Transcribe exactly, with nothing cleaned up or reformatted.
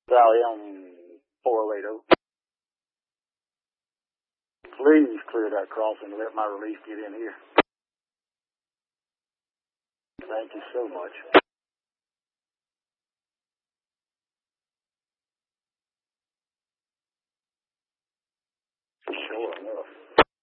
Sally on four oh eight oh. Please clear that crossing and let my relief get in here. Thank you so much. Sure enough.